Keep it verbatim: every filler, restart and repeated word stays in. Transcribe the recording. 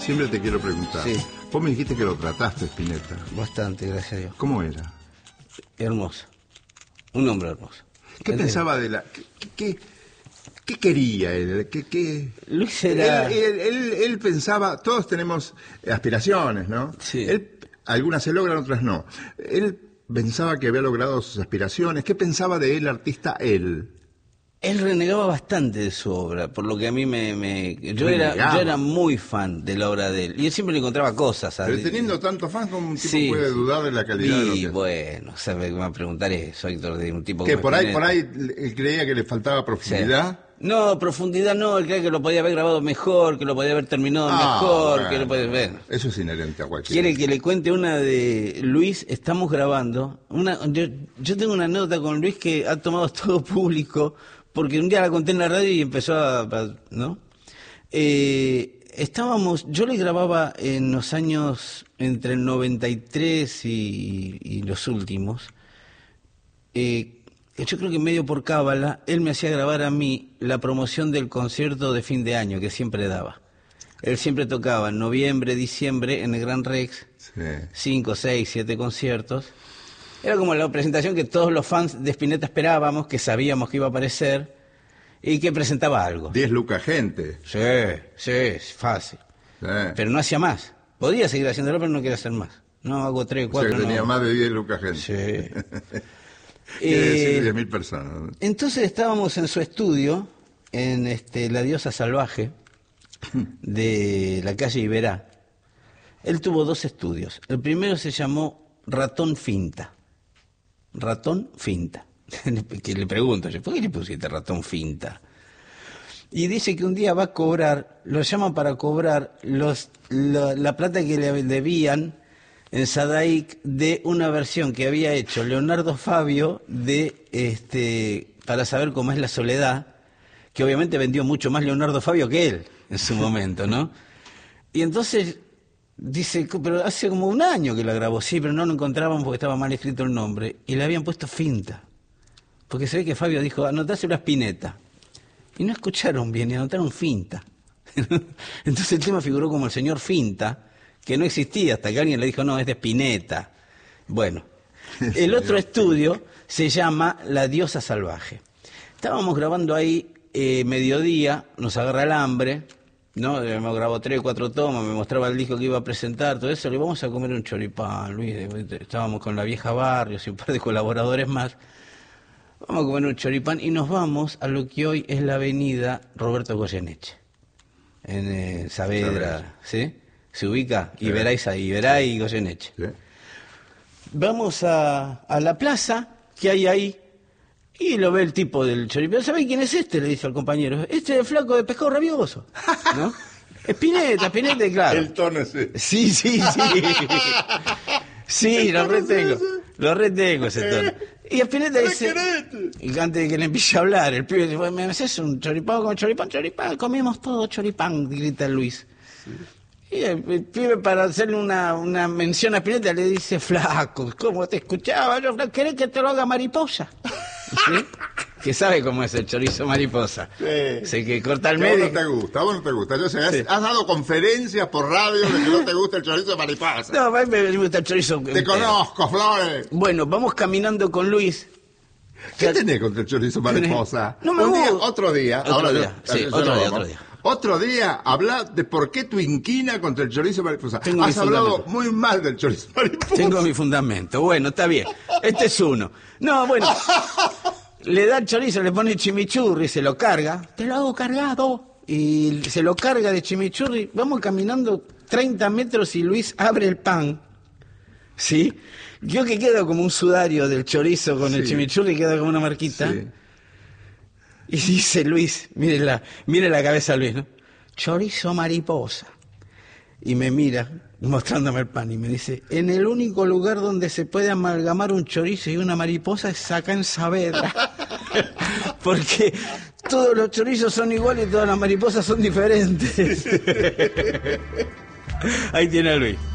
siempre te quiero preguntar. Sí. Vos me dijiste que lo trataste, Spinetta. Bastante, gracias a Dios. ¿Cómo era? Hermoso. Un hombre hermoso. ¿Qué ¿Entendés? pensaba de la... ¿Qué, qué, qué quería él? ¿Qué, qué... Luis era... Él, él, él, él pensaba... Todos tenemos aspiraciones, ¿no? Sí. Él, algunas se logran, otras no. Él pensaba que había logrado sus aspiraciones. ¿Qué pensaba de él, artista, él? Él renegaba bastante de su obra, por lo que a mí me... me yo, era, yo era muy fan de la obra de él. Y él siempre le encontraba cosas. Pero ¿sabes? teniendo tantos fans, como un tipo Sí. puede dudar de la calidad de lo Y que... bueno, ¿sabe qué me va a preguntar eso, Héctor? De un tipo Que como por ahí, Spinetta. por ahí él creía que le faltaba profundidad. Sí. No, profundidad no, él creía que lo podía haber grabado mejor, que lo podía haber terminado Ah, mejor, bueno. que lo podía... Bueno. Eso es inherente a cualquiera. ¿Quiere que le cuente una de Luis? Estamos grabando. Una, yo, yo tengo una nota con Luis que ha tomado todo público, porque un día la conté en la radio y empezó a... a- ¿no? Eh, estábamos... Yo le grababa en los años entre el noventa y tres y, y los últimos. Eh, yo creo que medio por cábala, él me hacía grabar a mí la promoción del concierto de fin de año que siempre daba. Él siempre tocaba en noviembre, diciembre en el Gran Rex, Sí. cinco, seis, siete conciertos. Era como la presentación que todos los fans de Spinetta esperábamos, que sabíamos que iba a aparecer y que presentaba algo. Diez lucas gente. Sí, sí, es fácil. Sí. Pero no hacía más. Podía seguir haciéndolo, pero no quería hacer más. No, hago tres, O sea cuatro, que tenía no. más de diez lucas gente. Sí. Quiere decir Eh, diez mil personas. ¿no? Entonces estábamos en su estudio, en este, La Diosa Salvaje, de la calle Iberá. Él tuvo dos estudios. El primero se llamó Ratón Finta. Ratón Finta. Que le pregunto yo, ¿por qué le pusiste Ratón Finta? Y dice que un día va a cobrar, lo llaman para cobrar los, la, la plata que le debían en Sadaic de una versión que había hecho Leonardo Fabio de este Para saber cómo es la soledad, que obviamente vendió mucho más Leonardo Fabio que él en su momento, ¿no? Y entonces dice, pero hace como un año que la grabó, sí, pero no lo encontraban porque estaba mal escrito el nombre, y le habían puesto Finta, porque se ve que Fabio dijo, anotáselo a Spinetta, y no escucharon bien, y anotaron Finta. Entonces el tema figuró como el señor Finta, que no existía hasta que alguien le dijo, no, es de Spinetta. Bueno, el otro estudio se llama La Diosa Salvaje. Estábamos grabando ahí eh, mediodía, nos agarra el hambre, ¿no? Me grabó tres, cuatro tomas, me mostraba el disco que iba a presentar, todo eso, le vamos a comer un choripán, Luis. Estábamos con la vieja Barrios y un par de colaboradores más. Vamos a comer un choripán y nos vamos a lo que hoy es la avenida Roberto Goyeneche, en eh, Saavedra, ¿sí? Se ubica Sí. Iberá y, Sa- Iberá y Goyeneche. ¿Sí? Vamos a, a la plaza que hay ahí y lo ve el tipo del choripán. ¿Sabe quién es este? Le dice al compañero. Este es el flaco de Pescado Rabioso, ¿no? Spinetta, Spinetta, claro. El tono ese. Sí, sí, sí. Sí, lo retengo. Lo retengo ese tono. Y Spinetta dice, y antes de que le empiece a hablar, el pibe dice, ¿me haces un choripán con choripán? Choripán, comemos todo choripán, grita Luis. Y el, el pibe, para hacerle una, una mención a Spinetta, le dice, flaco, ¿cómo te escuchaba? Yo, ¿querés que te lo haga mariposa? ¿Sí? Que sabe cómo es el chorizo mariposa. Sí. Sé que corta el Que a vos medio. no te gusta, a vos no te gusta. Yo sé, has, Sí. has dado conferencias por radio de que no te gusta el chorizo de mariposa. No, a mí me gusta el chorizo. Te entero. conozco, Flores. Bueno, vamos caminando con Luis. ¿Qué tenés contra el chorizo mariposa? No me Un día, gusta. otro día. Otro ahora día, yo- sí, ya otro nos día, vamos. otro día. Otro día, habla de por qué tu inquina contra el chorizo mariposa. Tengo Has mi hablado fundamento. muy mal del chorizo mariposa. Tengo mi fundamento. Bueno, está bien. Este es uno. No, bueno. Le da el chorizo, le pone chimichurri, se lo carga. Te lo hago cargado. Y se lo carga de chimichurri. Vamos caminando treinta metros y Luis abre el pan. ¿Sí? Yo que quedo como un sudario del chorizo con el Sí. chimichurri, queda como una marquita. Sí. Y dice Luis, mire la, mire la cabeza de Luis, ¿no? Chorizo mariposa. Y me mira, mostrándome el pan, y me dice, en el único lugar donde se puede amalgamar un chorizo y una mariposa es acá en Saavedra. Porque todos los chorizos son iguales y todas las mariposas son diferentes. Ahí tiene a Luis.